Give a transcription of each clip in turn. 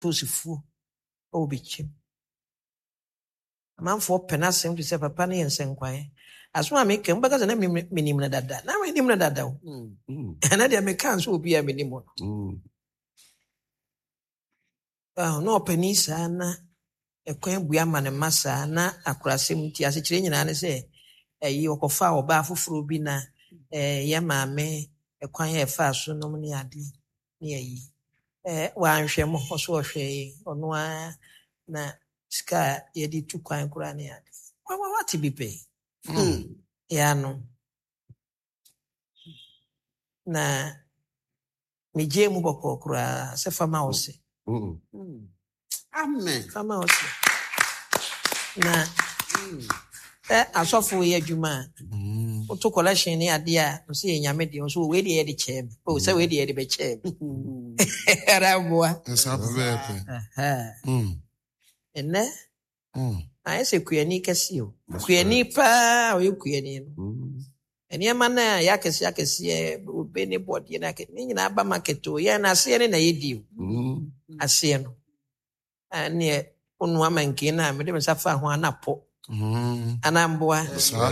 posifu o be chim amanfo penasem to say papa na yensenkwae aso a meka mbaka na minim na dada na minim na dada o na dia meka nso obi a minim no no penisa na ekwan bua ma ne masa na akurasem ti ase kire nyina ne se eyi okofa oba afoforo bi na ye maame ekwan ye fa so no ne ade ne eyi wa anhwe mo so ohwe ono a na ska ye di tu kwan kura ne ade what be pay ya no na meje mu boko kura se fama ose Amen. fama ose na asofo ye adwuma to collection ni ade a so ye nyame de so we de ye de chem o se we de ye de be chem era boa ene ai se kuani kesi o kuani pa o ye kuani no ene ma na ya kesi obe ne body na ke ni nyina ba market o ye na ase ne na ye di ase no ane onu amanke na me de msafa ho anapo anamboa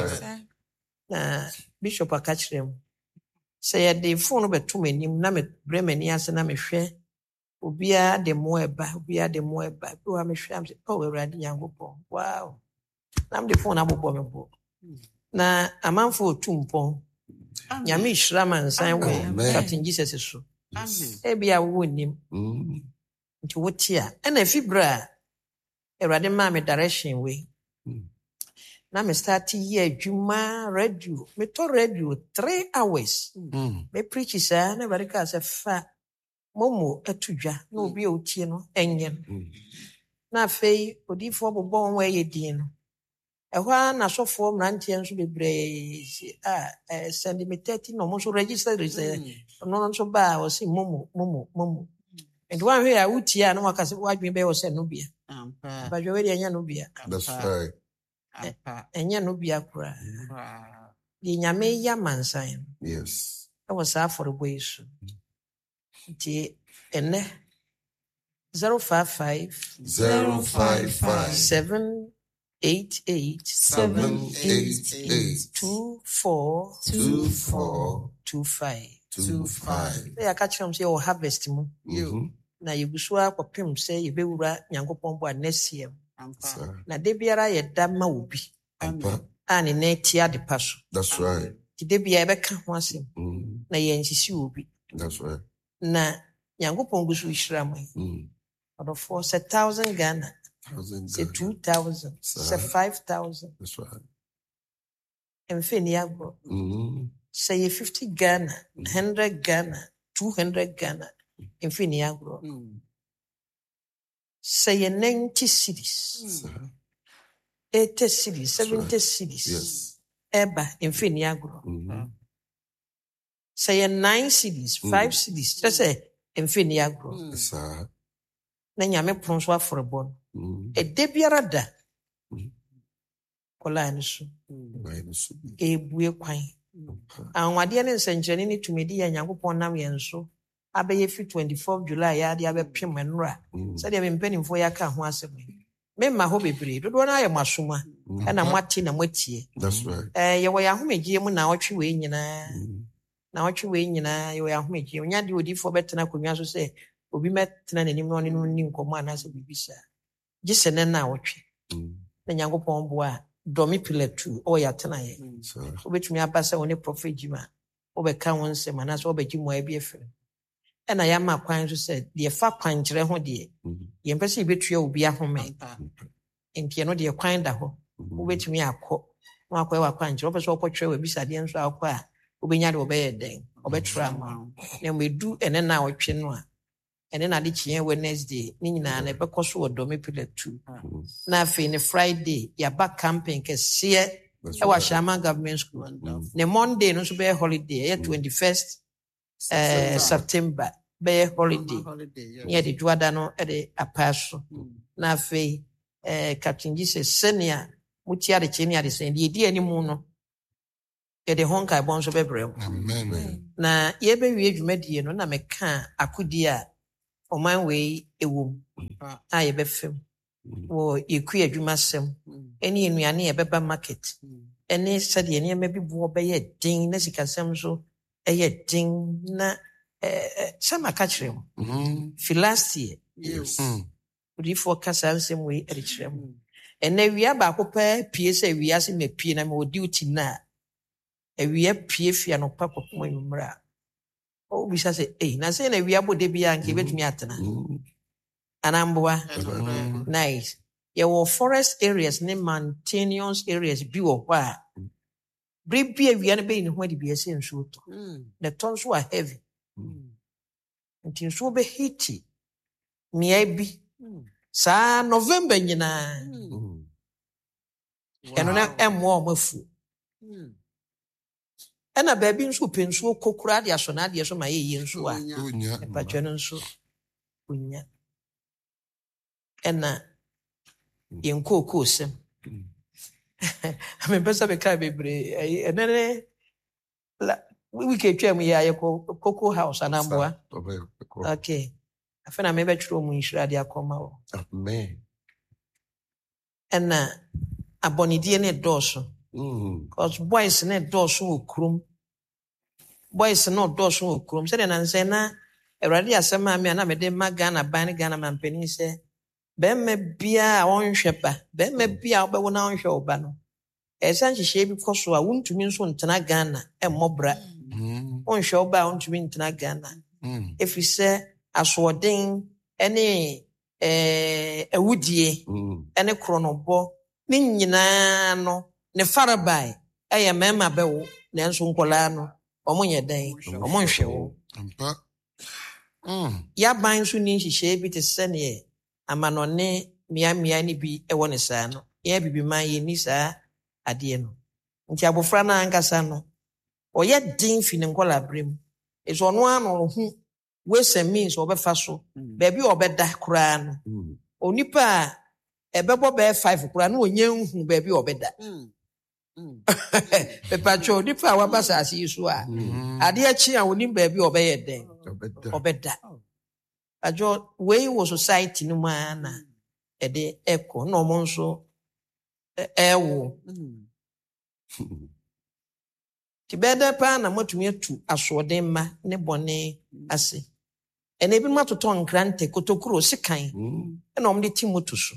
na bishop akachirem say ya de phone beto manim na me bremani ase na me hwe obia de moeba bi wa me hwe am say oh Awurade Nyankopon wow na me de phone abobo me bo na amanfo otumpon nyame hira mansan we Captain Jesus so ebia wo nim nti wotia na fibra Awurade ma me direction we na me start here adwuma radio me to radio 3 hours me preach sa na barika se fa momo atudwa na obi a otie no enye na fei odifo bobon wa ye din no ehwa na sofo mrantie nso bebre send me 30 no mo so register no nso ba o si momo and one way I utie na wakase wadwen be o se no bia ba jwe we anya no bia That's right. Enya no bia kura. Di nyame ya mansan. Yes. I was for boy so. Di ene 055 788 2425. They catch them say o harvest mu. Na yebusu akopem say yebewura Nyankopon bo next year. Na de biara ye da ma obi ani na tia de paso. That's right. Ti de bia be ka ho asem na ye nsisi obi. That's right. Na Nyankopon gusu hira mo. Odo for 1,000 Ghana. Say 2,000. Say 5,000. That's right. Enfeni agbo. Say 50 Ghana, 100 Ghana, 200 Ghana. Enfeni agbo. Say 90 cities, 80 cities, 70 cities. Yes. Eba infini agro. Say 9 cities, 5 cities. Just say infini agro. Yes, Na nyame pronswa for bon. E debiara da. Kola nso. Ebue kwan. Anwade ne nsenkyerene ne tumedi ya Nyankopon nam ye nso. Abeye fi 24 July ya de abepem enra se de mpanimfo ya ka ho asem me ma ho bebre dodo na ya masoma na mwati na mwatie. That's right. Ye wo ya homegie mu na otwe we nyina ye wo ya homegie onya de odifo betena konwa so se obi metena nanim no ne no ni nkomo anase bibisa gise ne na otwe na Nyankopon bo a domi pilatu o ya tena ye obetumi abasa woni prophet jima obeka won se manase obeji mo abi efe ena ya ma kwan so se de fa kwan kire ho de ye mpese betua obi ahome enti no de kwan da ho obetumi akọ no akọ wa kwan kire opese opotwe we bisade nso akọ a obenya de obeye den obetra ma na medu ene na otwe no a ene na de chie Wednesday ni nyina na bekoso odomi pilatu na afi ne Friday ya back camping kese e wa Shama government school ne Monday no so be holiday 21st September be holiday near the Juada no e de apaso na afi Captain Jesus senior mutia de chenia de sen di ani mu no e de honka bon so be brem Amen. na ye be wie dwumadie no na meka akodi a ɔman wei ɛwom a yɛbɛfam wɔ yɛkui adwumasɛm ɛne nnuane yɛbɛba market ɛne sɛdeɛ nneɛma bi boɔ bɛyɛ den na sikasɛm so ɛyɛ den na sɛ maka kyerɛ mu fi last year odiyifoɔ ka saa nsɛm wei ɛde kyerɛ mu ɛnna awia baako pɛɛ pie sɛ awia se mapie na mewɔ duty no a awia pie fia no pa kɔpem anwummerɛ a ɔwobisa sɛ na sɛ na awia bɔ da bi a nka yɛbɛtumi atena anamboa nice yɛwɔ forest areas ne mountainous areas bi wɔ hɔ a bere bi awia no bɛyi ne ho ade bi ɛsɛ nsuo tɔ na ɛtɔ nso a heavy nti nsuo bɛhiti mmea bi saa November nyinaa ɛno na ɛmmoa ɔmo afuo ɛna baabi nso pɛ nsuo kokora de aso na adeɛ so ma yɛyɛ nsuo a ɛpatwa no nso onya ɛna yɛnkookoo sɛm mempɛ sɛ bɛka bebree ɛnɛ ne wike twam yɛ ayɛ Cocoa House anamboa okay afei na mebɛtwerɛ mu nhyira de akɔma wɔ ɛna abɔnedie ne dɔɔso because boys ne dɔɔso wɔ kurom sɛdeɛ nansɛ na Awurade asɛm a me a na mede ma Ghana ban ne Ghana mampanin sɛ bɛrima biara a ɔnhwɛ ba bɛrima biara a wobɛwo na ɔnhwɛ wo ba no ɛsɛ nhyehyɛ bi kɔ so a wontumi nso ntena Ghana mmɔbra ɔnhwɛ wo ba a wontumi ntena Ghana ɛfiri sɛ asoɔden ne awudie ne koronobɔ ne nyinaa no ne farabae ɛyɛ mmarima bɛwo nanso nkɔlaa no ɔmo nyɛ dɛn ɔmo nhwɛ wo yɛaban nso ne nhyehyɛ bi te sɛ neɛ amanɔne mmeammea ne bi ɛwɔ ne saa no yɛn bibiman yɛnni saa adeɛ no nti abɔfra no ankasa no ɔyɛ den fi ne nkɔlaaberɛ mu ɛsɛ ɔno ano ho ways and means ɔbɛfa so baabi a ɔbɛda koraa no onipa a ɛbɛbɔ bɛyɛ 5 koraa na ɔnyɛ nhu baabi a ɔbɛda pepatwɛ onipa a waba saase yi so a adeɛ kye a onim baabi a ɔbɛyɛ dɛn ɔbɛda adwo wei wɔ society no mu a na ɛde ɛkɔ na ɔmo nso ɛwo nti bɛda paa na motumi atu asoɔden mma ne bɔne ase ɛna ebi mo atotɔ nkrante kotokuro sekan ɛna ɔmo de ti moto so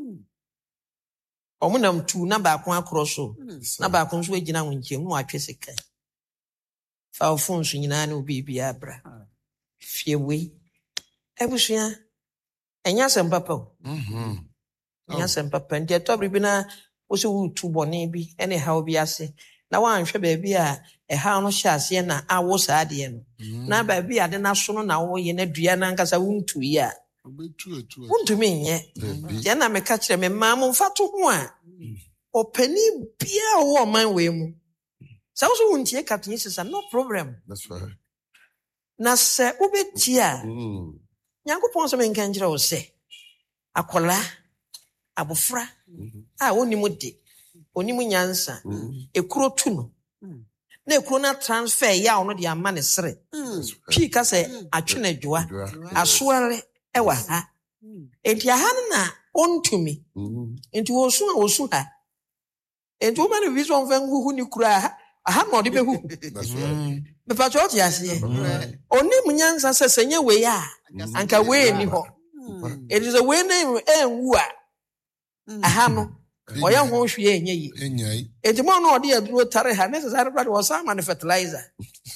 ɔmo nam tu na baako akorɔ so na baako nso agyina ho nkyɛn mu atwe sekan fa wo phone so nyinaa ne obi bi abra fie wei ebusua ɛnya sɛm papa o ɛnya sɛm papa nti ɛtɔbere bi na wo sɛ wotu bɔne bi ɛne haw bi ase na wanhwɛ baabi a ɛhaw no hyɛ aseɛ na awo saa adeɛ no na baabi a de n'aso no na woyɛ na dua no ankasa wontu yi a wontumi nyɛ deɛ na meka kyerɛ me mmaa mo mfa to ho a ɔpani biara ɔwɔ ɔman wei mu sɛ wo so wontie katonyi sesa no problem na sɛ wobɛtie a Nyankopɔn sɛ menka nkyerɛ wo sɛ akɔlaa abofra a onim de onim nyansa ekuro tu no na ekuro na transfer ya ono de ama ne sere pii ka sɛ atwena dwoa asoare ɛwa ha enti aha na ontumi enti wosu ha enti wo ma ne vision fan huhu ni kura aha na ɔde behu me pa choti ase onim nyansa sɛ sɛnyɛ we a anka we ni hɔ it is a way na enwu a aha no ɔyɛ ho hwe enye yi enti mo no ɔde aduro tare ha necessary brother was some fertilizer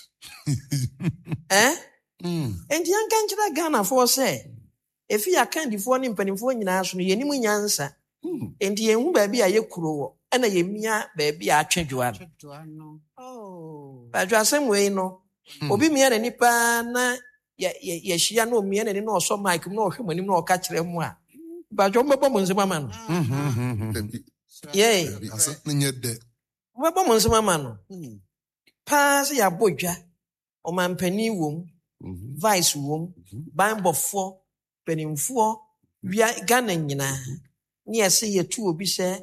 enti anka nkyira Ghana for sɛ efi akandifo ne mpanimfo nyinaa so no yenim nyansa enti yenhu baabi a yekuro wɔ ɛna yemia baabi a atwedwoa no badwa asɛm wei no obi mia na nipa na yɛhyia na omia na ni na ɔsɔ mic na ɔhwɛ manim na ɔka kyerɛ mu a badwa mbɛbɔ mo nsɛm ama no yey mbɛbɔ mo nsɛm ama no paa sɛ yɛabɔ dwa ɔmampani wom vice wom banbɔfoɔ panimfoɔ wia Ghana nyinaa ne yɛsɛ yɛtu obi sɛ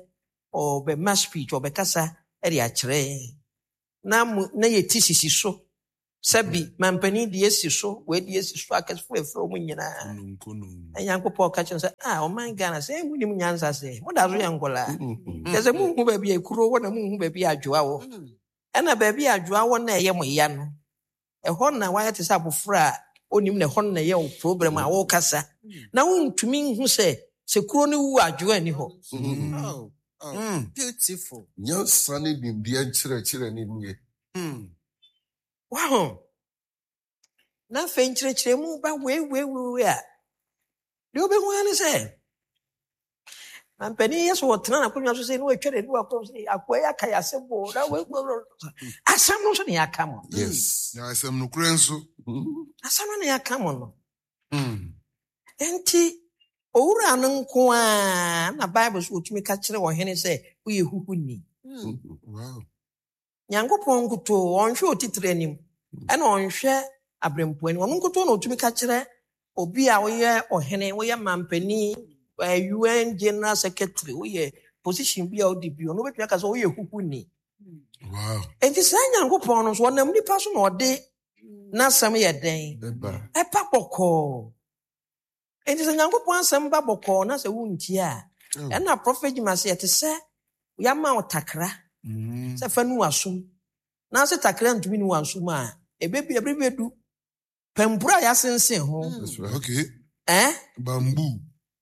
ɔbɛma speech ɔbɛkasa ɛde akyerɛ na yɛti sisi so Sabi, mampani di esi so, we di esi so akasfo efro mu nyina. Enyankopɔn ka kyerɛ sɛ, o man Ghana sɛ mu nim nyansa sɛ, mo da so yankola. Kɛsɛ mu hu ba bi ekuro wo na mu hu ba bi adwoa wo. Ɛna ba bi adwoa wo na ɛyɛ mo ya no. Ɛhɔ na wayɛ te sɛ abofra a onim na ɛhɔ na ɛyɛ wo program a wo kasa. Na wontumi hu sɛ kuro ne wu adwoa ni hɔ. Beautiful. Nyansa ne nimdeɛ nkyerɛkyerɛ ne nie. Wow. Na afei nkyerɛkyerɛ mu ba wei a. Deɛ wobɛhu ara ne sɛ, mampani yɛ so wɔtena n'akonnwa so sɛ ne wɔatwa n'ani wakɔ sɛ akoa yi aka yɛ asɛm bɔ na asɛm no nso ne yɛaka mo. Yes. Na asɛm no kura nso. Asɛm no ne yɛaka mo no. Enti owura no nko a na Bible so wotumi ka kyerɛ ɔhene sɛ woyɛ huhuni. Wow. Nyankopɔn nkoto ɔnhwɛ otitire anim ɛna ɔnhwɛ abrɛmpo anim. Ɔno nkoto na otumi ka kyerɛ obi a woyɛ ɔhene, woyɛ mampani, UN General Secretary, woyɛ position bi a wodi bi, ɔno betumi aka sɛ woyɛ huhuni. Wow. Enti saa Nyankopɔn no so ɔnam nipa so na ɔde n'asɛm yɛ den. Ɛpa bɔkɔɔ. Enti sɛ Nyankopɔn asɛm ba bɔkɔɔ na sɛ wontie a, ɛna prophet Jimase yɛte sɛ yɛama wo takra. Sɛ fa nu wasom. Na sɛ takra ntumi nu wasom a, ebedu. Pempura ya sensen ho. Okay. Bamboo.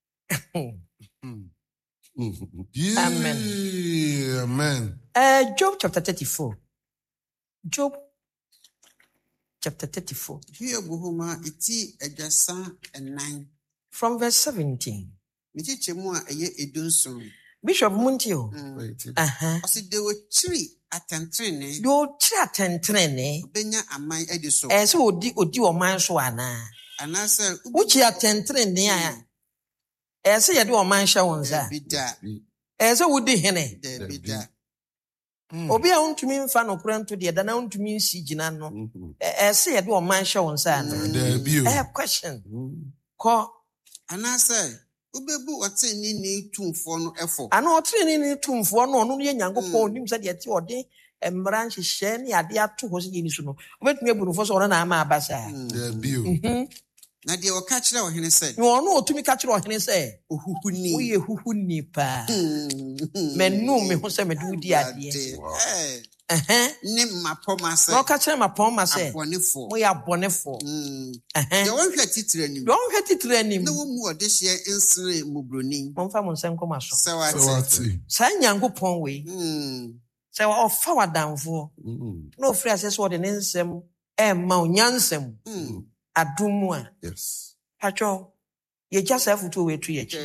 Amen. Amen. Job chapter 34. Job chapter 34. Here buhuma iti ejasa enan. From verse 17. Michiche mu a eye edunson. Bishop Muntio. Osi de wo chiri atentrene. Do chiri atentrene. Benya aman ediso. So odi oman so ana. Anase uchi atentrene a. Se yede oman hye wonza. Bida. So wodi hene. Bida. Obi a untumi mfa no kranto de da na untumi nsi gina no. Se yede oman hye wonza ana. Question. Ko Anase ubebu oteni ni tumfo no efo. Ana oteni ni tumfo no ono ye Nyankopɔn nim sɛ de te ɔde mmara nhyehyɛ ne ade ato hɔ sɛ yeni so no. Obetumi abunufo so ɔno na ama abasa. Na de wɔka kyerɛ ɔhene sɛ. No ɔno otumi ka kyerɛ ɔhene sɛ ohuhuni. Woyɛ huhuni pa. Menu me ho sɛ me de wudi ade. Ne mapɔma sɛ. No ka kyerɛ mapɔma sɛ. Abɔnefo. Woyɛ abɔnefo. De wɔnhwɛ titire nim. De wɔnhwɛ titire nim. Na wo mu ɔde hyɛ nsere mubroni. Momfa mo nsɛm kɔma so. Sɛ wate. Saa Nyankopɔn wei. Sɛ ɔfa wadanfo. Na ofiri asɛ sɛ ɔde ne nsɛm ɛmma onyansɛm. Adom mu a. Yes. Patro. Ye just have to wait 2 years.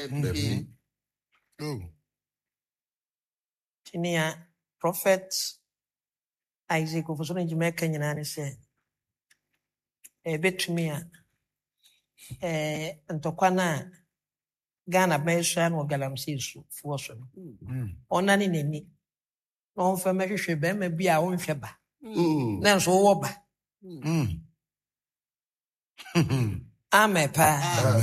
Tinia prophet Isaac of so Jamaica nyina say betumi a ntokwa na Ghana baisha no galamsey so fo so no ona ne nani na on fa mehwehwe be ma bi a wonhwe ba na nso wo ba amepa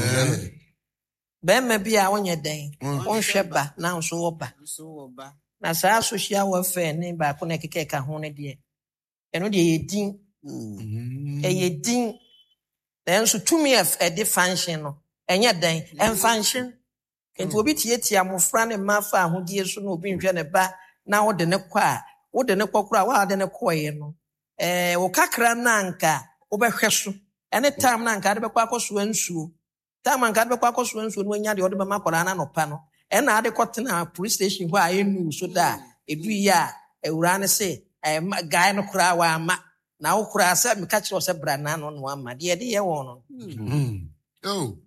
be ma bi a wonye den wonhwe ba na nso wo ba na saa social welfare ne ba ko na kekeka ho ne de eno de yedin yedin enso tumi e de function no enye den en function enti obi tietia mofra ne mafa ahodie so no obi nhwe ne ba na wo de ne kwa wo de ne kokura wa de ne koye no wo kakra na nka wo behwe so ene time na nka de bekwa akoso ansuo time nka de bekwa akoso ansuo no anya de wo de be makora na no pa no ena ade kotena police station ho a enu so da edu ya ewura ne se guy no kura wa ama na wo kura se me ka kire se bra na no no ama de ye won no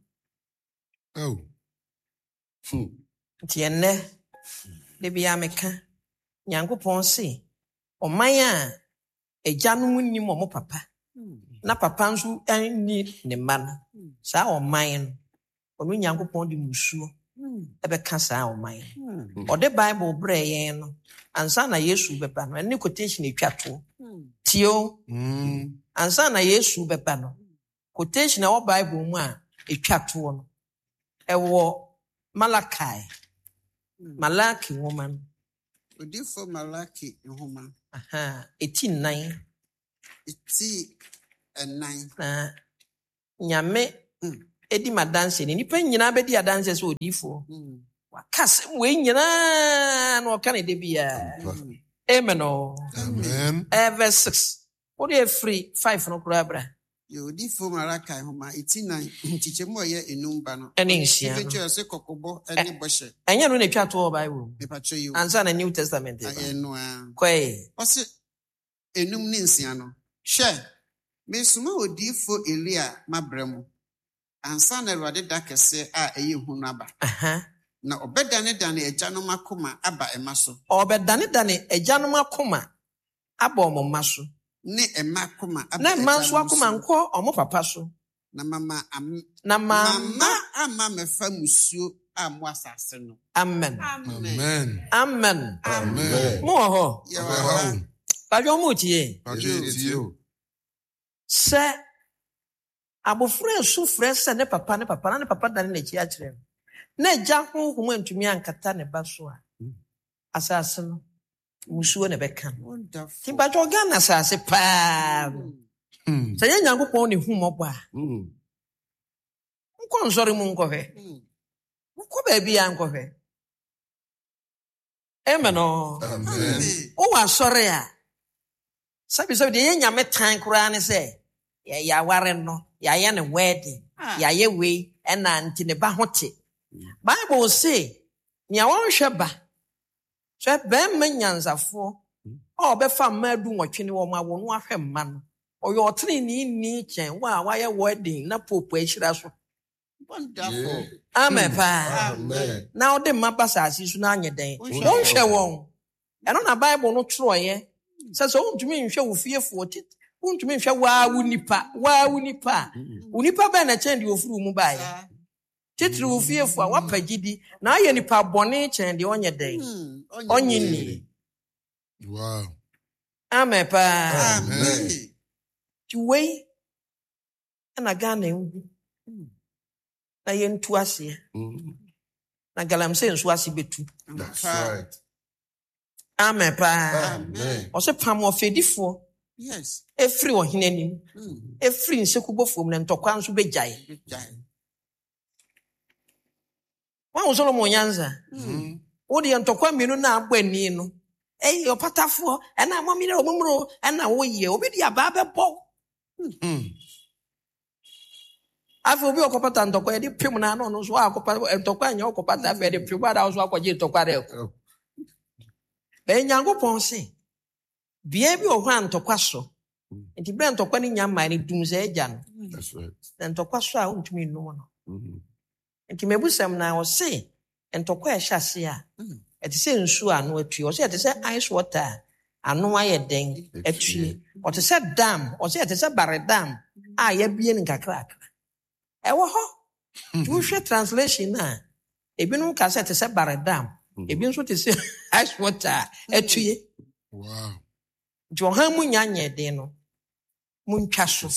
tienne de bia meka Nyankopɔn se oman a eja no munni mo papa na papa nso anni ne ma no saa oman no ono Nyankopɔn de musuo ebeka saa oman ode Bible bre yen no ansa na Yesu beba no ene quotation etwato tio ansa na Yesu beba no quotation na Bible mu a etwato no ewo Malaki woman odifo Malaki nhoma 89 9. Na nyame edi madanse ni nipa nyina bedi adanse so odifo. Wakase we nyina na oka ne de bia. Amen. Amen. Verse 6. What do free 5 no kura bra? Yo odifo Malachi homa 89 chichemo ye enumba no. Eni nsia. Picture se kokobo eni boshe. Enya no na twa to Bible. Me pacho you. Ansa na New Testament. Eno a. Kwai. Ose enum ni nsia no. Hwe. Me suma odifo Elia mabremu. Ansa na Awurade da kese a eye hunu aba. Na obedane dane agyanom akoma aba emaso. Obedane agyanom akoma aba omma so. Ne emakoma aba. Na manso akoma nko omo papa so. Na mama ama mefa musuo amu asase no. Amen. Amen. Amen. Amen. Mo ho. Amen. Bajo mo tie. Se abofra su frese ne papa dane na chi a kire. Na agya honhom antumi ankata ne ba so a. Asase no musuo ne beka. Ti bajo ga na asase pa. Se ye Nyankopɔn ne hu mɔbɔ a. Nkɔ nsɔre mu nkɔhwɛ. Nkɔ baabi a nkɔhwɛ. Amen. Amen. O wa sɔre a. Sabi de ye nyame tan kura ne se ya ware no, ya ye ne wedding, ya ye we na nti ne ba hote. Bible say, nya won hwɛ ba. So be ma nyansafo, o be fa ma du nwɔtwe ne wo ma wo no ahwɛ ma no. Oyo otri ni chen wa ye wedding na popo ehira so. Wonderful. Amen pa. Amen. Now the mabasa asisu na anye den. Don hwɛ won. Eno na Bible no tro ye. Say so untumi nhwɛ wo fiefo tit. Untumi nhwɛ wa wu nipa. Unipa ba na chen di ofuru mu ba ye. Titri wo fiefo a wapagidi na aye nipa bɔne chen di onye den. Onye ni. Wow. Amen pa. Amen. Tiwei na Ghana ngu. Na ye ntu ase. Na galamse nso ase betu. That's right. Amen pa. Amen. Ose pam ofedifo. Yes. Efri ohenanim. Efri nsekubofo mu na ntokwa nso begyae. Wa Solomon Nyanza. Wo de ntokwa mienu na agbani no. Opatafo na amamire omumro na wo ye obedi aba bebo. Afi obi okopata ntokwa ye de pim na no no so akopata ntokwa anya okopata afi de pim ada so akwaje ntokwa re. Be Nyankopɔn se bia bi ohwa ntokwa so. Enti bre ntokwa ni nyama ni dumze agya no. That's right. Ntokwa so a untumi no no. Enti mebusam na wo se ntokwa e hyase a. Eti se nsu anu atui. O se eti se ice water anu aye den atui. O te se dam, o se eti se bare dam a ye bie nkakra. Ewo ho. Tu hwe translation na. Ebinom ka se eti se bare dam. Ebi nso te se ice water atui. Wow. Johan mu nyanye den no. Mu ntwa so.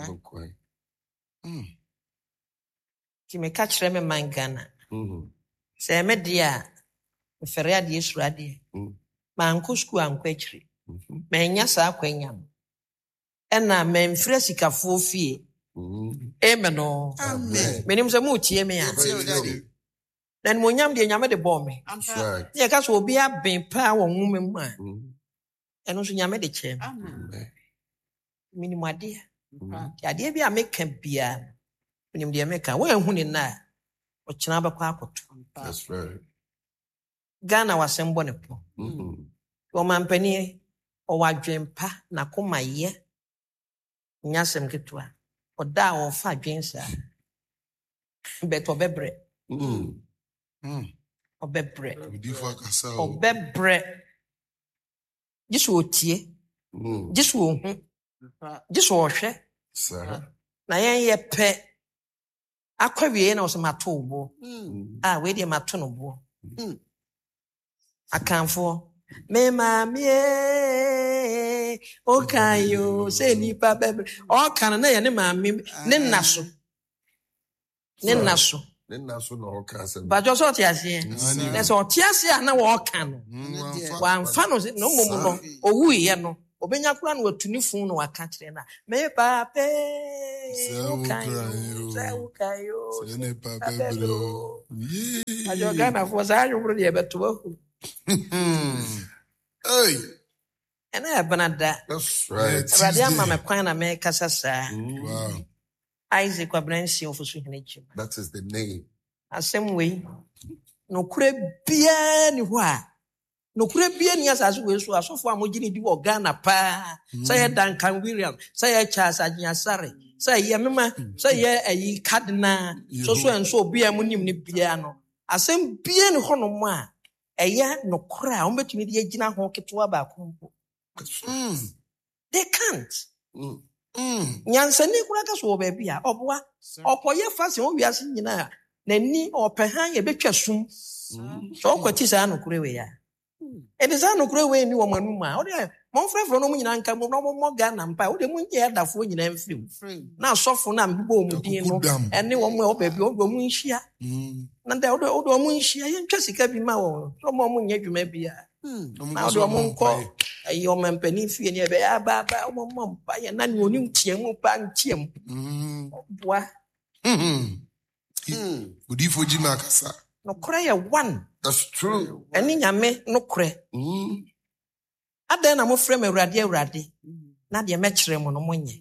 Ti me ka kire me mangana. Se me dia fere ade esurade. Ma anko school anko akiri. Ma enya sa akwanya. Ena ma mfira sikafo fie. Amen. Amen. Menim se mu tie me a. Then mo nyam de nyame de bɔ me. That's right. Ye ka so obi aben pa wo nwume mu a. Eno so nyame de kyem. Amen. Minim ade. Ade bi a meka bia. Minim de meka. Wo ehunu ni na. O kyena ba kwa akoto. That's right. Ghana wasembo ne po. O mampani o wadwempa na koma ye. Nyasem ketwa. O da o fa dwensa. Beto bebre. O bebre. Udifa kasa. O bebre. Jisu otie. Jisu ohu. Jisu ohwe. Sir. Na yen ye pe. Akwawie na o se mato obo. We de mato no bo. Akanfo me maamie okayo se nipa bebe o kan na ye ne maami ne naso Ne naso no oka se ba jo so ti ase na so ti ase na wo kan no wa mfa no no mum no owu ye no obenya kura no watuni fun no waka kire na me papa ukayo Sene papa bro. Yeah. ajo Ghana for za ajo bro de beto ahu Hey. ena abanada That's right. radia mama kwan na me kasa saa Wow. Isaac Abransi ofusu hinechim That is the name. asem wei no kura bia ni ho a no kura bia ni asase wei so asofo amogini di wo Ghana pa say Duncan William say Charles Agyasare say ye mema say ye ayi Cardinal so enso obi amunim ni bia no asem bia ni ho no mo a eye no kura a ombetumi di agina ho ketewa ba kompo they can't nyansani kura ka so ba bia oboa okoye fase o wiase nyina nani opehan ye betwa sum so kwati sa no kura we ya ede sa no kura we ni wo manu ma o de mon frefro no mu nyina nka mo no mo Ghana mpa o de mu nje adafo nyina mfim na sofo na mbibo mu din no ene wo mo ba bi o do mu nhia na de o do mu nhia ye ntwa sika bi ma wo so mo nya dwuma bia na o do mo nko ayi o mampani fie ni e be aba o mo mpa ye na ni oni ntie mu pa ntie mu boa Udifo jima kasa. no kura ye one That's true. eni nyame no kura adan na mo frem awurade na de me kire mo no monye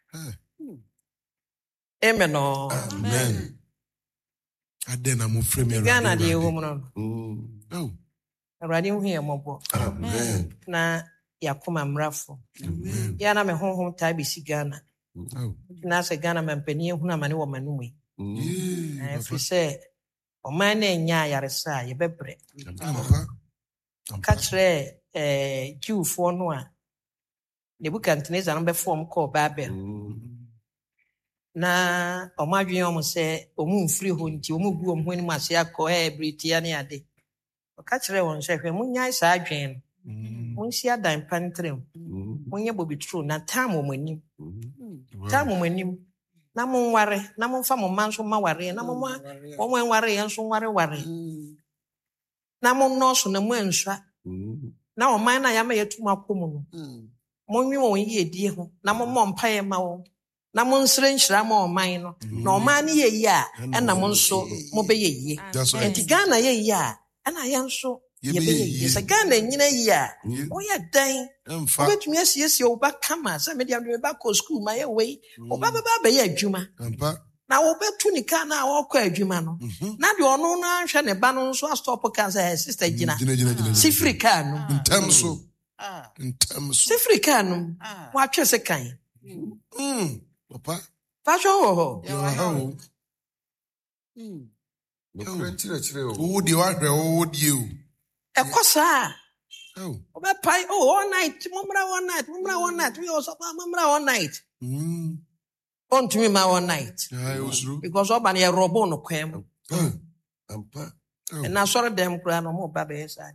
amen no Amen. Adena mo frame Ghana de wo mo no Oh. awurade hu ye mobo Amen. na yakoma mrafo ya na me honhom ta bi si Ghana Oh. na se Ghana mampani hu na mane wo manum Yeah. fi se o man na nya yaresa ye bebre Papa. ka kire Jewfo no a Nebukadnezar no be form call Babel na omadwen o mo se o mu mfiri ho nti o mu bu o mu ni mase akọ Britia ne ade o ka kire won se hwe munyai sa adwen munsi adan pantrem munye bobi true na time o manim time o manim na monware na monfa mo manso maware na mo nware yenso ware na monno so na mu ansua na o man na ya ma yetum akomu no monwi won ye die ho na mommo mpaye ma wo na monsere nhyira ma o man no na o man ne ye yi a na monso mo be ye yi enti Ghana ye yi a na ye nso ye be ye yi se Ghana nyina yi a o ye dan o betumi asiesie o ba kama se me dia me ba ko school ma ye we o ba be ye adwuma na wo betu ni ka na wo kọ adwuma no na de ono na hwe ne ba no nso stop kan say sister gina sifri ka no Intemso. sifri ka no wa twese kan Papa. fa jo ho Oh, the one who you. e kosa Oh. o be pai all night mumra one night we also mumra all night on to me my one night Yeah, it was true. because oba na robo no kwem Oh. and na sort dem kura no mo ba be sa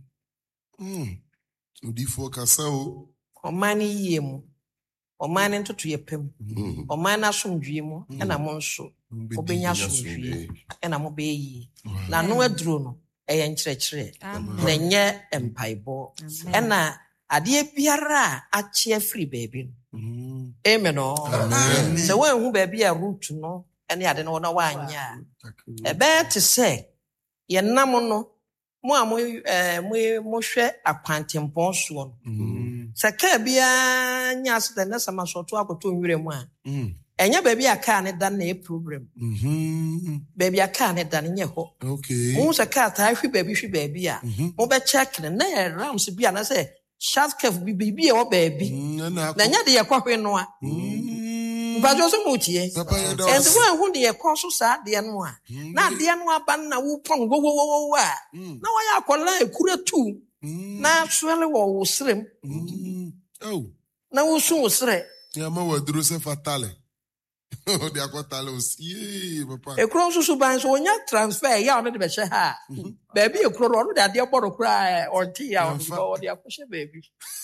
Udifo kasa o. o mani yie mu o mani ntoto ye pem o mani asomdwie mu na mo nso obenya asomdwie na mo be yi na no aduro no eye nkyerɛkyerɛ na nye empaibo na ade biara ache afiri baabi no amen o se wan hu baabi a root no ene ade no na wanya ebe te se ye nam no mo a mo hwɛ akwantempɔn so no se ka bia nya aseda na sama soto akoto nwure mu a enya baabi aka ne dan na e program baabi aka ne dan nye ho Okay. mo se ka ta hwe baabi a mo be check ne na ye rams bi na se sharp curve bi e wo baabi na nya de ye kwahwe no a ba jo so mo tie and when hu de ye kɔ so sa de no a na de no aba na wo pon wo a na wo ya akola ekura tu na swele wo srem Oh. na wo su wo sre Yeah, ma wadro se fatale. Oh, de akotale o si, papa. ekuro so ban so onya transfer ya no de be hye ha baabi ekuro no de ade boro kura onti ya o de akohye baabi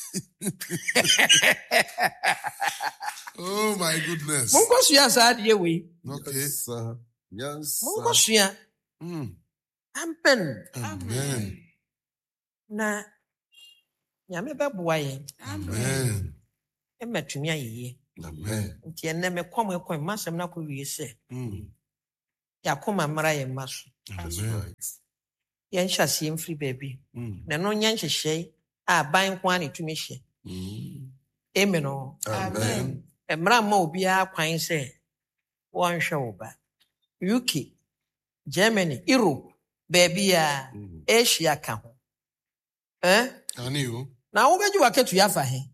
Oh my goodness. Mungo suya sa ade we Okay. Yes. mungo suya ampen Amen. na Nyame bɛboa yɛn. Amen. Mmatumi ayɛyie. Amen. Nti ɛnnɛ mekɔm masɛm no akɔwie sɛ yɛakoma mmara yɛn mma so. That's Amen. right. Yɛnhyɛ aseɛ mfiri baabi. Na ɛno nyɛ nhyehyɛe a aban nko ara na ɛtumi hyɛ. Amen o. Amen. Mmara mma obiara kwan sɛ wɔnhwɛ wo ba. UK, Germany, Europe, baabi a Asia ka ho. Anio. Na wobɛgye w'akatua afa he?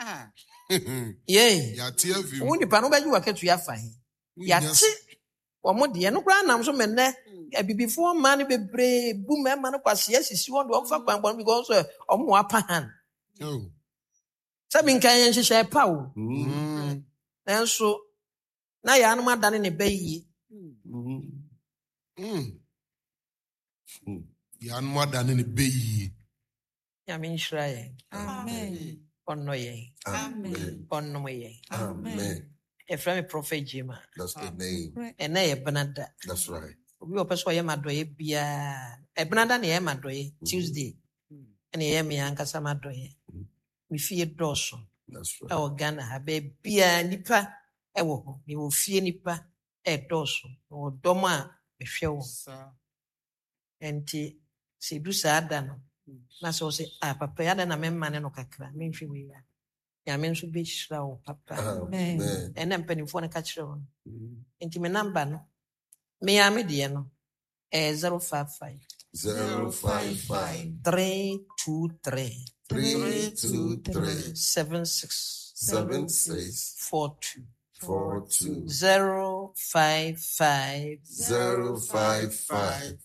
Yei. Yate afi. Wo nipa no wobɛgye w'akatua afa he? Yate wɔn deɛ no koraa nam so mɛnɛ abibifoɔ mmaa no bebree bu mmarima no kwasi asisi wɔn de wɔmfa kwanbɔn no because wɔn wɔ apa han. Sɛbi nka yɛn nhyehyɛ pa o. Nanso na yɛn anum adane ne bɛ yie. Yɛn anum adane ne bɛ yie. Nyame nhyira yɛn. Amen. Ɔnnɔ yɛn. Amen. Ɔnnom yɛn. Amen. Yɛfrɛ me Prophet Jima. That's the name. Ɛnɛ yɛ Benada. That's right. Obi a ɔpɛ sɛ ɔyɛ m'adɔyɛ biara. Benada na yɛyɛ m'adɔyɛ Tuesday. Ɛna yɛyɛ me ankasa m'adɔyɛ. Me fie dɔɔso. That's right. Ɛwɔ Ghana ha baabiara nipa ɛwɔ hɔ. Mewɔ fie nipa ɛdɔɔso. Mewɔ dɔm a mehwɛ wɔn. Nti sɛ edu saa da no na sɛ ɔsɛ papa yɛ ada na memma ne no kakra menhwɛ wei a. Nyame nso bɛhyira wo papa. Amen. Ɛnna mpanimfoɔ no ka kyerɛ wɔn. Nti me namba no mea me deɛ no 055 055 323 323 76 76 42 42 055 055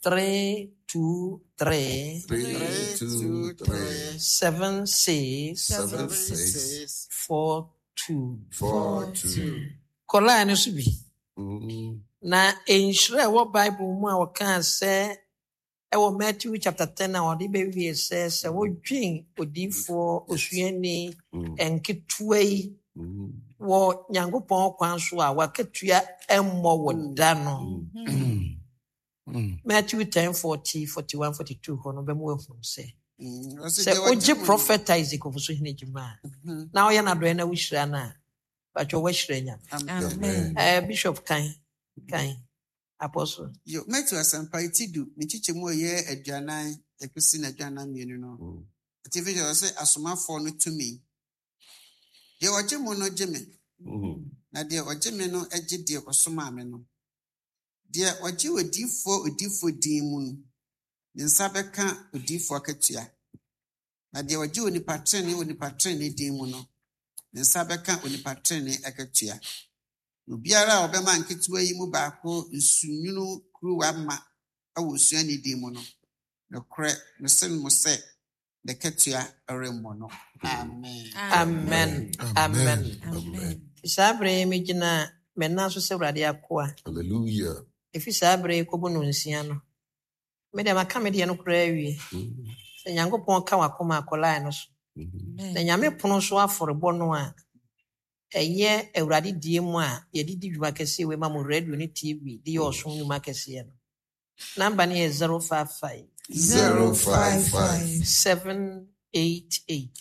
323 323 76 76 42 42. Kɔlaa no so bi. Na nhyira ɛwɔ Bible mu a wɔkaa sɛ ɛwɔ Matthew chapter 10 a wɔde bɛwie sɛ wodwen odiyifoɔ osuani nketewa yi wɔ Nyankopɔn kwan so a wakatua mmɔ wɔ da no. Matthew 10, 40, 41, 42 hɔ no bɛmu ahu sɛ sɛ wogye Prophet Isaac Ofosuhene Dwuma a na ɔyɛ n'adɔeɛ na wohyira no a batwɛ woahyira Nyame. Amen. Bishop kan Apostle. Yo, Matthew Asampa Itidu, ne chiche mu yɛ aduanan, ekusi na aduanan mmienu no. Ati fi sɛ asomafoɔ no tumi. Deɛ ɔgye mu no gye me. Na deɛ ɔgye me no gye deɛ ɔsoma me no. Deɛ ɔgye odiyifoɔ din mu no, ne nsa bɛka odiyifoɔ akatua. Na deɛ ɔgye onipa trenee din mu no, ne nsa bɛka onipa trenee akatua. Obiara a ɔbɛma nketewa yi mu baako nsunwunu kuruwa ma awɔ osuani din mu no. Nokorɛ, mesɛn mo sɛ ne katua remmɔ no. Amen. Amen. Saa bere yi megyina mɛna so sɛ Awurade akoa. Hallelujah. Efi saa bere yi kɔbɔ no nsia no. Mede maka me deɛ no koraa awie. Sɛ Nyankopɔn ka wakoma akɔlaa no so. Na Nyame pono so afɔrebɔ no a ɛyɛ Awurade die mu a yɛde di dwuma kɛseɛ wei ma mo radio ne TV de yɛ ɔsom nnwuma kɛseɛ no. Namba no yɛ 055 055 788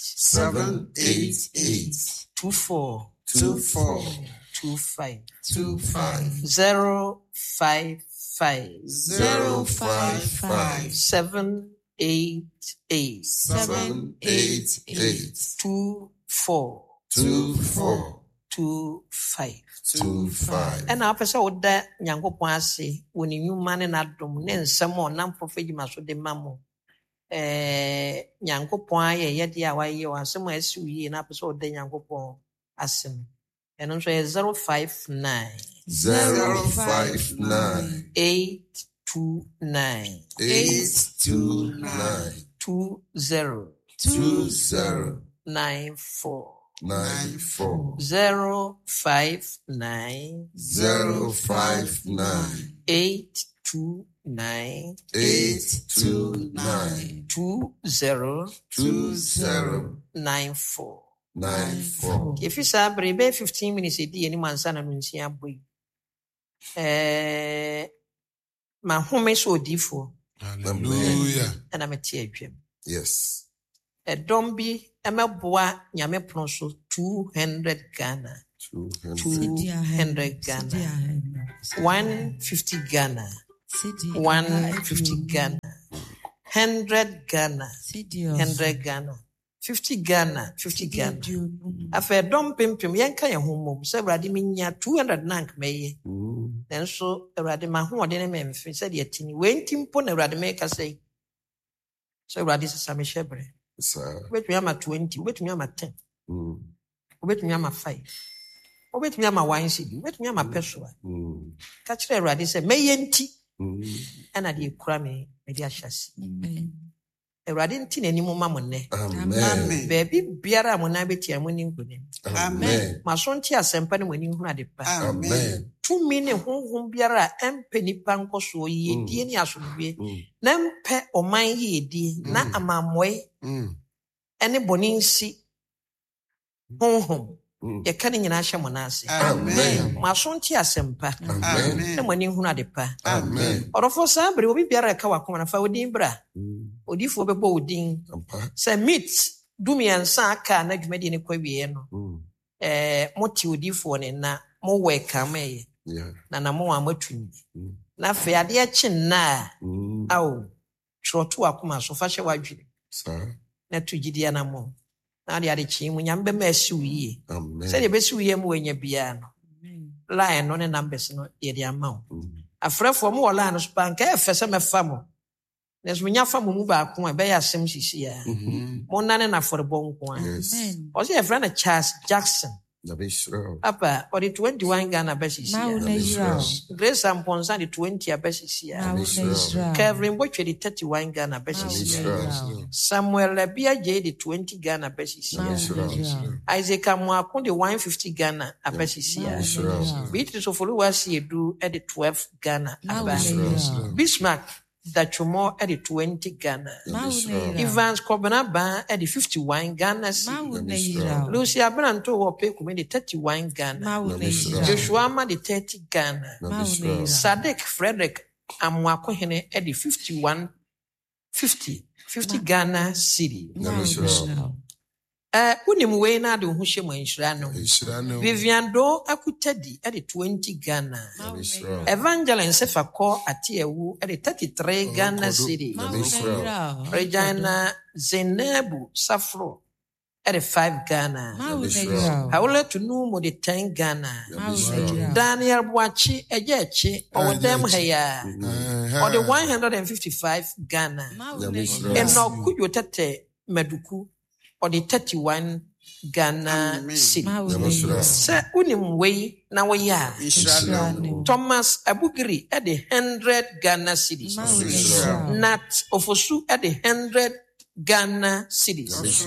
788 24 24 25 25 055 055 788 788 24 24 25 25. ɛna apɛ sɛ woda Nyankopɔn ase wɔ ne nnwuma ne n'adom ne nsɛm a ɔnam Prophet Jima so de ma mo. Nyankopɔn ayɛ yɛde a wayɛ wɔ asɛm a asi wo yie na apɛ sɛ woda Nyankopɔn ase no. Ɛno nso yɛ 059 059 829 829 20 20 94 94 059 059 829 829 20 20 94. 94. Efi saa bere bɛyɛ 15 minutes edi anim ansa na no nsia abɔ yi. Mahome so odiyifoɔ Hallelujah. ɛna mete adwam. Yes. Ɛdɔm bi emeboa nyame pono so 200 Ghana. 200 Ghana. 150 Ghana. 150 Ghana. 100 Ghana. 100 Ghana. 50 Ghana. 50 Ghana. Afa dom pimpim yenka ye homom se Awurade minya 200 nank meye. Nenso Awurade ma ho ode ne memfi se de atini wenti mpo na Awurade me ka sei. So Awurade sesa me shebre. Obetumi ama 20, obetumi ama 10. Obetumi ama 5. Obetumi ama 1 cedi, obetumi ama peswa. Ka kire Awurade se meyenti. Ana de kura me de ahyase. Awurade nti n'ani mu ma mo ne. Amen. Baby biara mo na betia mo ni nkune. Amen. Maso nti asempa ne wani hu ade pa. Amen. Tumi ne honhom biara empe nipa nkoso yedie ni asomdwe. Na mpe oman yedie na amamoe. Ene boni nsi honhom. Ye kan nyina hye mo na ase. Amen. Maso nti asempa. Amen. Na wani hu ade pa. Amen. Orofo sabre obi biara ka wakoma na fa odin bra. Odifo bebo odin. Say meet dumiansa aka na dwumadi ne kwawie no. Moti odifo ne na mo welcome na mo amatuni. Na fe ade a chin na aw troto akoma so fa hye wadwire. Na tugidi na mo. Na ade chi mu nyambe ma asiwie. Say de besiwie mu wanya bia no. Line no ne numbers no ye de ama. Afrefo mo wala no spanka efese mefa mo. Nes munya fa mo mu ba ko e be ya asem sisi ya. Mo nane na forbo nko a. Amen. O se e friend Charles Jackson. Apa, or the 21 Ghana besisi ya. Grace Amponsa the 20 besisi ya. Kevin Boche the 31 Ghana besisi ya. Samuel Labia J the 20 Ghana besisi ya. Isaac Amwakun the 150 Ghana besisi ya. Beatrice Ofoluwasi Edu at the 12 Ghana. Bismarck that you more at the 20 Ghana. Evans Kobanaba at the 51 Ghana. Lucia Branto or Pekum the 31 Ghana. Joshua the 30 Ghana. Sadek Frederick Amwakohene at the 50 Ghana city. Unim we na de ho hye mo nhira no. Vivian Do akutadi at the 20 Ghana. Evangeline Sefako Atiewu at the 33 Ghana city. Regina Zenebu Safro at the 5 Ghana. Haula to Numo the 10 Ghana. Daniel Bwachi Ejechi or them heya or the 155 Ghana. And no could you tate Meduku or the 31 Ghana city. Sir unim way na we ya. Thomas Abugiri at the 100 Ghana cities. Nat Ofosu at the 100 Ghana cities.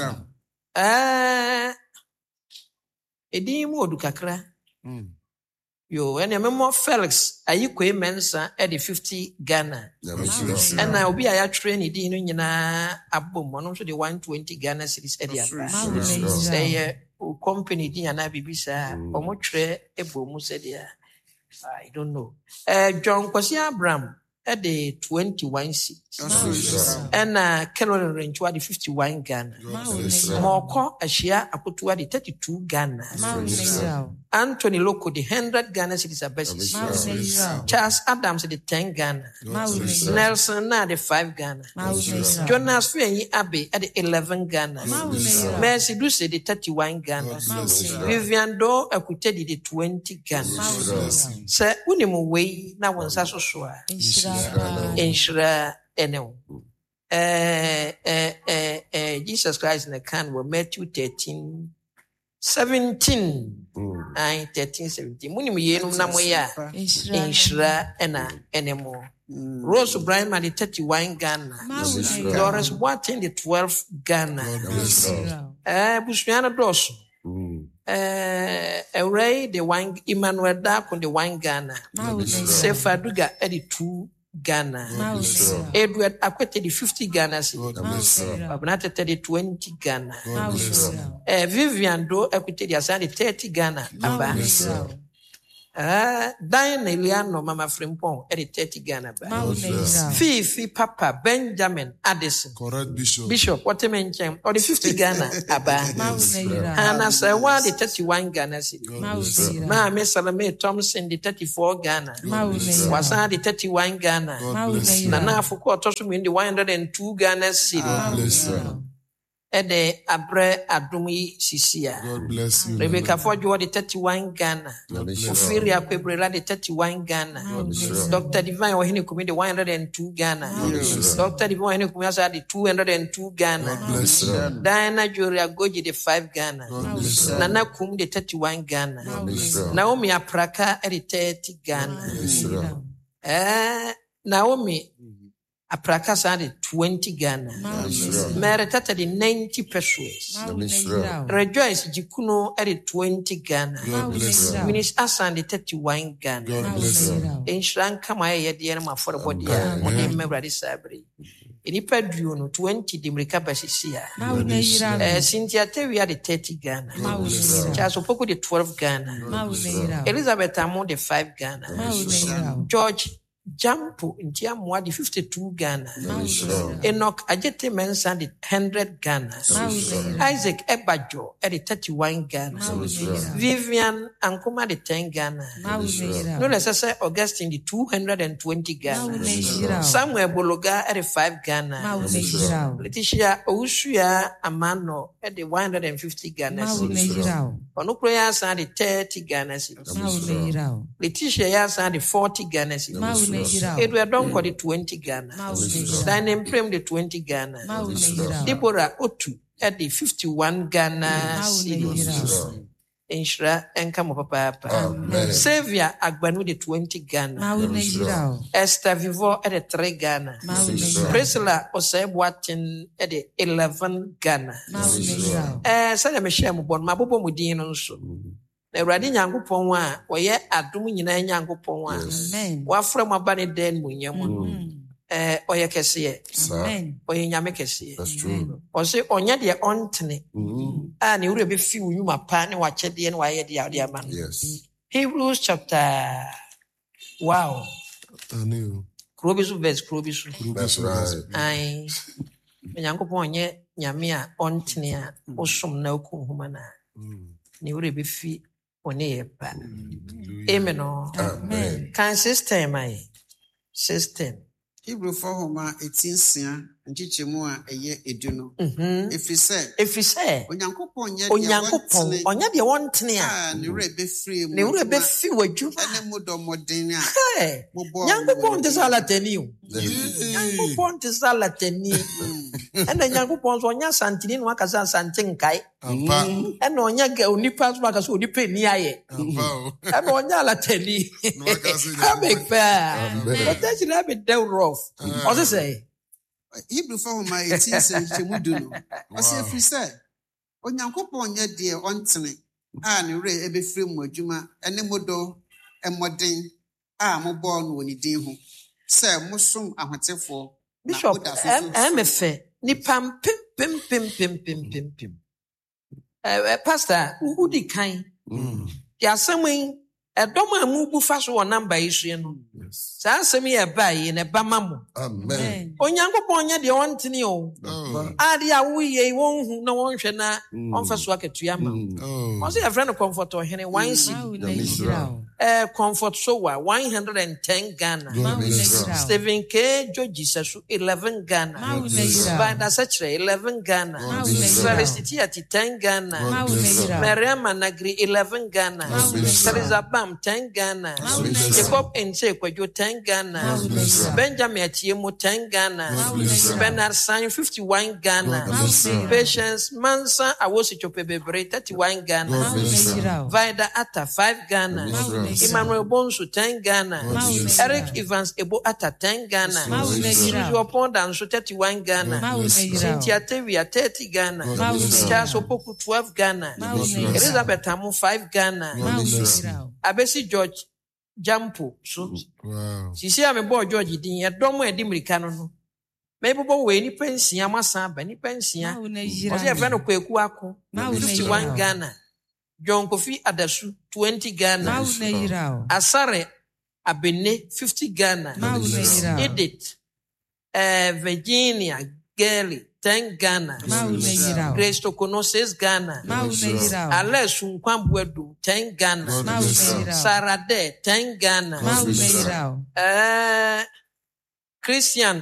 Edi mo du kakra. Yo, and memo Felix ayikwe mensa at the 50 Ghana. And now be I train it in abom one so the 120 Ghana cities at the say company din na bibisa omotre ebomu said I don't know. John Kwasi Abraham at the 21 cities. And Caroline Range the 51 Ghana. Moko Ashia Aputua the 32 Ghana. Anthony Loko the 100 Ghana cities are best. Charles Adams the 10 Ghana. Nelson na the 5 Ghana. Jonas Fenyi Abbey at the 11 Ghana. Mercy Duce the 31 Ghana. Vivian Do Akutedi the 20 Ghana. Sir Unimu way na wansaso soa. Inshra ene. Jesus Christ in the can were Matthew 13. 17 13 17 Munimu yenum na moya inshra ena enemo. Rose Brian the 31 Ghana. Doris Watin the 12 Ghana. Busuana Dosso. Ray the wine Emmanuel Dark on the 1 Ghana. Sefa Duga at the 2 Ghana. Edward Akwete the 50 Ghana. Babnata the 20 Ghana. Vivian Do Akwete the 30 Ghana. Dan Eliano Mama Frimpong at 30 Ghana. Mauna Fifi Papa Benjamin Addison. Correct, Bishop. Bishop, what you mention? Or the 50 Ghana Abba. Mauna And as I want the 31 Ghana city. Mauna Ma Miss Salome Thompson the 34 Ghana. Wasan the 31 Ghana. Nana Fuko Tosum in the 102 Ghana city. Ede Abre Adumi Sisia. God bless you. Rebecca Fojo the 31 Ghana. Ophelia Pebrela the 31 Ghana. Dr. Divine Ohini Kumi the 102 Ghana. Dr. Divine Ohini Kumi the 202 Ghana. Diana Joria Goji the 5 Ghana. Nana Kum the 31 Ghana. Naomi Apraka the 30 Ghana. Naomi Aprakasa the 20 Ghana. Meritata the 90 pesos. Rejoice Jikuno at the 20 Ghana. Minis Asan the 31 Ghana. Inshran Kamaya Diana for the body. One member the Sabri. Inipa Duno 20 the Mericabasisia. Cynthia Tevia the 30 Ghana. Charles Opoko the 12 Ghana. Elizabeth Amo the 5 Ghana. George Jampo in Tiamwa the 52 Ghana. Enoch Ajete Mensa the 100 Ghana. Isaac Ebajo at the 31 Ghana. Vivian Ankuma the 10 Ghana. No necessary Augustine the 220 Ghana. Samuel Bologa at the 5 Ghana. Letitia Ousuya Amano at the 150 Ghana. Onukoya San the 30 Ghana. Letitia Yasa the 40 Ghana. Edward Donko the 20 Ghana. Diane Prem the 20 Ghana. Deborah Otu at the 51 Ghana. Inshra Enkamo Papa. Savior Agbanu the 20 Ghana. Esther Vivo at the 3 Ghana. Priscilla Oseb Watin at the 11 Ghana. Sada Meshem Bon Mabobo Mudin so. Eradi Nyankopon wa oye adom nyina Nyankopon wa wafra mabane den munyam oye kese amen oye nyame kese that's true ose onya de ontene ne wure be fi unuma pa ne wachede ne waye de ade ama yes Hebrews chapter Krobisu verse Krobisu that's right ai Nyankopon onye nyame a ontene a osom na okunhuma na ne wure be fi Amen. Amen. Can system system. Hebrew for Homa 18 nchichemu a eye eduno. If you say Onyankopon onya de wontene a ne wure be free ne wure be fi wadwuma ene modomodin a Nyankopon te salatani o Nyankopon te salatani ene Nyankopon so onya santini no akasa santin kai ene onya ga onipa so akasa onipa ni aye ene onya latani abekpa what should have been down rough what say Hebrew for Homa 18 nchichemu ose free say Onyankopon ye de ontene a ne wure ebe free mu adwuma ene modo emodin a mobo no woni din ho se musom ahotefo Bishop MF ni pam pim pastor who di kan ya asem edom amubu fa so number isu no sa asem ye bae ne bamamo amen Onyankopon nya de ontene o ade a wuye wonhu na wonhwe na onfa so aketua ma o say a friend comfort o hene wan si comfort so 110 Ghana. Stephen K. George Sasu 11 Ghana. Vanda Sacre 11 Ghana. Felicity at 10 Ghana. Mariam Managri 11 Ghana. Teresa Bam 10 Ghana. Jacob Nse Kwajo 10 Ghana. Benjamin Atiemo 10 Ghana. Bernard Sign 51 Ghana. Patience Mansa Awosi Chopebebre 31 Ghana. Vida Atta 5 Ghana. Emmanuel Bonsu 10 Ghana. Eric Evans Ebo Atta 10 Ghana. Suzy Oponda Nso 31 Ghana. Cynthia Tevia 30 Ghana. Charles Opoku 12 Ghana. Elizabeth Amu 5 Ghana. Abesi George Jampo so. Wow. Sisi ame bo George din ye domo edi mirika no. Maybe we ni pensia masa ba ni pensia. O se e fe no kwaku ako 51 Ghana. John Kofi Adasu 20 Ghana. Mauna yirao. Asare Abene 50 Ghana. Mauna yirao. Edith Virginia Gelly 10 Ghana. Mauna yirao. Grace Tokono 6 Ghana. Mauna yirao. Alex Nkwambwedu 10 Ghana. Mauna yirao. Sarah De 10 Ghana. Mauna yirao. Christian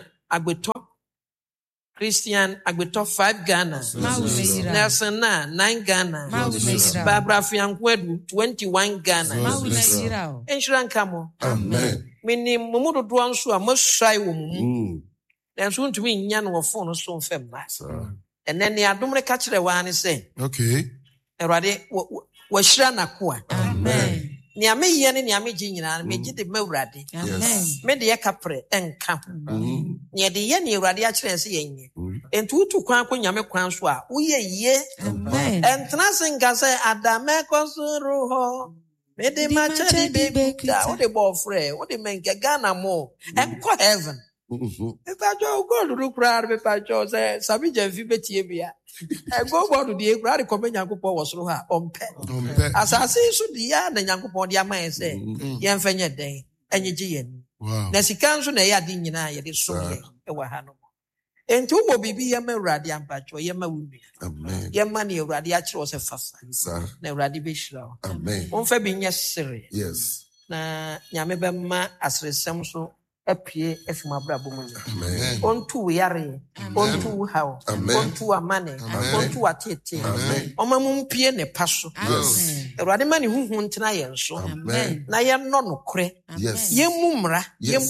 Agbeto 5 Ghana. Mauna yirao. Nelson Na 9 Ghana. Mauna yirao. Barbara Fiankwedu 21 Ghana. Mauna yirao. Enshira nkamo. Amen. Mini mumu dodo nso a mosai wo mumu. Nanso ntumi nya no phone so mfem ba. Ene ne adom re ka kire wa ne se. Okay. Erade wo hira nakoa. Amen. Ni ameye ne ni ameji nyina me gide mawurade. Amen. Me de yakapre enka. Ni de ye ni urade a kire se yenye. Entu tu kwan ko nyame kwan so a wo ye ye. Amen. Entra singa se adame konsuru ho. Me de machadi be da wo de bo frɛ wo de menke Ghana mo enko heaven. Epajo go do kra be pajo se sabi janfi betie bia. Go do de kra de komenya Nyankopɔn wo soro ha ompe. Asase so dia na Nyankopɔn de ama se ye mfanye den enyeje ye ni. Wow. Na sika nso na ye ade nyina ye de so ye e wa ha no. Enti wo bibi ye ma urade ampacho ye ma wunu. Amen. Ye ma ne urade a kire wo se fafa. Sir. Na urade be hira wo. Amen. Won fa bi nye sere. Yes. Na nyame be ma asresem so apie efima brabo mu. Amen. Ontu yare, ontu hawo, ontu amane, ontu atete. Omamu mpie ne paso. Yes. Erade ma ne huhu ntena ye nso. Amen. Na ye no nokre. Yes. Ye mumra,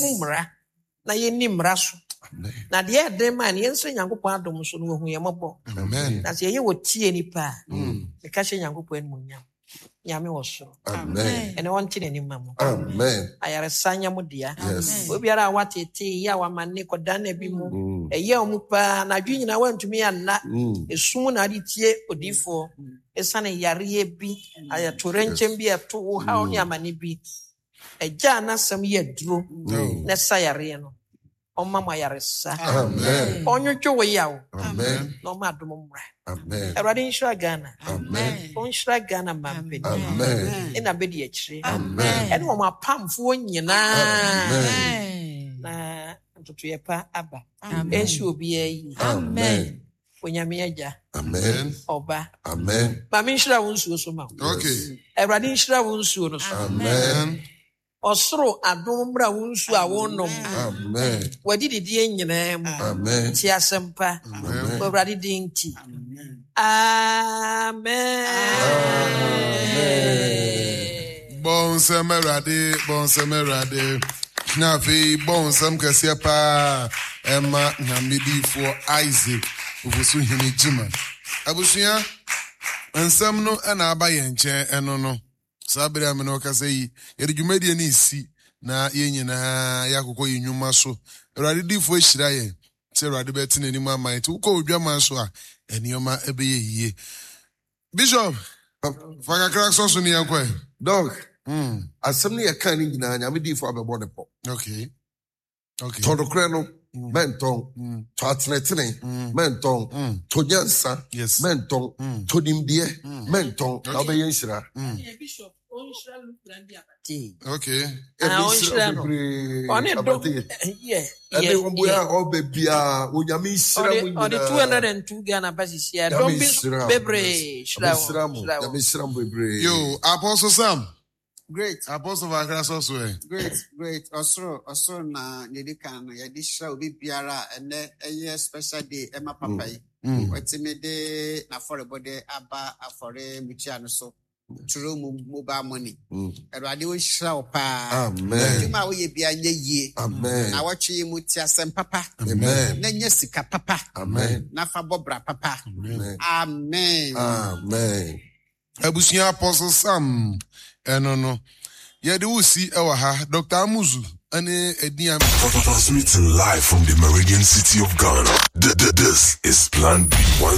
na ye nimra so. Amen. Na de e den man ye nso Nyankopɔn adom so no hu ye mabo. Amen. Na se ye wotie nipa. Me ka hye Nyankopɔn mu nyam. Nyame wo so. Amen. Ene wonte ne nimam. Amen. Ayare sanya mu dia. Yes. Obiara watete ya wamanne koda na bi mu. Eye omu pa na dwi nyina wantumi anna. Esum na ade tie odifo. Esane yare bi ayatorenchem bi eto wo ha oni amane bi. Eja na sam ye duro. Na sayare no. Oma mayaresa. Amen. Onwotwe wo yawo. Amen. No ma dum mra. Amen. Erade nshira Ghana. Amen. Onshira Ghana mampe. Amen. Ina bedi e kire. Amen. Ene wo mapamfo nyina. Amen. Na ntutu ye pa aba. Amen. Enshi obi ayi. Amen. Onyame agya. Amen. Oba. Amen. Ma me nshira wo nsuo so ma. Okay. Erade nshira wo nsuo no so. Amen. Osoro adom bra wo nsuo a wo nom. Amen. Wadi didi nyina mu. Amen. Ti asempa. Amen. Erade dinti. Amen. Bon semerade. Na fe bon sam kese pa Emma na midi for Isaac ofosu hini jima. Abusua ensam no na aba ye nche eno no. Sabere ame no kase yi ye dwumadi ni si na ye nyina yakokọ yenwuma so. Erade difo ehira ye. Se erade beti na nimu aman ti ukọ odwaman so a enioma ebe ye yiye. Bishop Faka crack so ni yankwa. Dog. Asem ne yɛka ne nyinaa nyame difo abɛbɔ ne pɔ. Okay. Tɔdokora no mɛntɔn. Tɔ atenetene mɛntɔn. Tɔ nyansa Yes. mɛntɔn. Tɔ nimdeɛ mɛntɔn. Na wobɛyɛ nhyira. Bishop onshira lukrandi abati. Okay. Onhyira no. One do. Yeah. Ɛne wɔboa ɔbɛ bia onyame nhyira mu nyinaa. On the 202 Ghana basis here. Don't be bebre. Nyame nhyira mu bebree. Yo, Apostle Sam. Great. Apostle Vakra so so. Great. Osoro na yedi kan no yedi hira obi biara ene eye special day ema papa yi. Wetime de na forebode aba afore muchia no so. True mobile money. Erade wo hira wo pa. Amen. Juma wo ye bia nye yie. Amen. Na watwe mu ti asem papa. Amen. Na nya sika papa. Amen. Na fa bobra papa. Amen. Amen. Amen. Abusua Apostle Sam. No. Yeah, the Usi Ewaha, Dr. Amuzu, and Ediam. Transmitting live from the Meridian City of Ghana. This is Plan B.